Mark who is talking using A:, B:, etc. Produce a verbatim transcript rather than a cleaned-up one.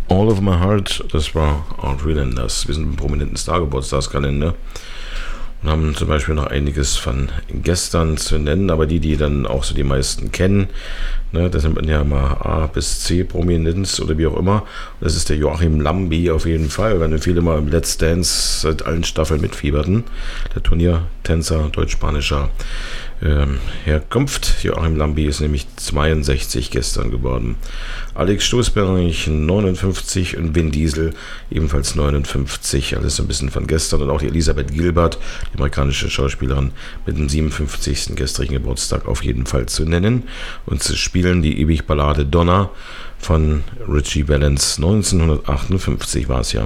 A: All of My Heart, das war Audrey Landers. Wir sind im prominenten Star-Geburtstagskalender und haben zum Beispiel noch einiges von gestern zu nennen, aber die, die dann auch so die meisten kennen, ne, das nimmt man ja mal A bis C Prominenz oder wie auch immer. Das ist der Joachim Lambi auf jeden Fall, weil viele mal im Let's Dance seit allen Staffeln mitfieberten. Der Turniertänzer deutsch-spanischer ähm, Herkunft. Joachim Lambi ist nämlich zweiundsechzig gestern geworden. Alex Stoßberg neunundfünfzig und Vin Diesel ebenfalls neunundfünfzig. Alles so ein bisschen von gestern. Und auch die Elisabeth Gilbert, die amerikanische Schauspielerin, mit dem siebenundfünfzigsten gestrigen Geburtstag auf jeden Fall zu nennen. Und zu spielen die ewig Ballade Donna von Richie Valens. neunzehnhundertachtundfünfzig war es ja.